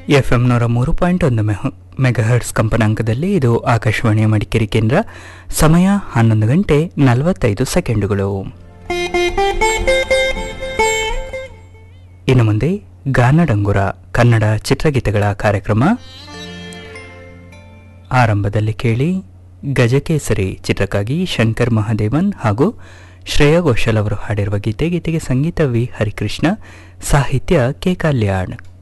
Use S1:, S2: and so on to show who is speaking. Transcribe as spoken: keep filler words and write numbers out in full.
S1: F M ನೂರ ಮೂರು point ಒಂದು ಮೆಗಾಹರ್ಟ್ಸ್ ಕಂಪನಾಂಕದಲ್ಲಿ ಇದು ಆಕಾಶವಾಣಿಯ ಮಡಿಕೇರಿ ಕೇಂದ್ರ. ಸಮಯ ಹನ್ನೊಂದು ಗಂಟೆ ನಲವತ್ತೈದು ಸೆಕೆಂಡುಗಳು. ಇನ್ನು ಮುಂದೆ ಗಾನಡಂಗುರ ಕನ್ನಡ ಚಿತ್ರಗೀತೆಗಳ ಕಾರ್ಯಕ್ರಮ. ಆರಂಭದಲ್ಲಿ ಕೇಳಿ ಗಜಕೇಸರಿ ಚಿತ್ರಕ್ಕಾಗಿ ಶಂಕರ್ ಮಹಾದೇವನ್ ಹಾಗೂ ಶ್ರೇಯಾ ಘೋಷಾಲ್ ಅವರು ಹಾಡಿರುವ ಗೀತೆ. ಗೀತೆಗೆ ಸಂಗೀತ ವಿ ಹರಿಕೃಷ್ಣ, ಸಾಹಿತ್ಯ ಕೆ ಕಲ್ಯಾಣ್.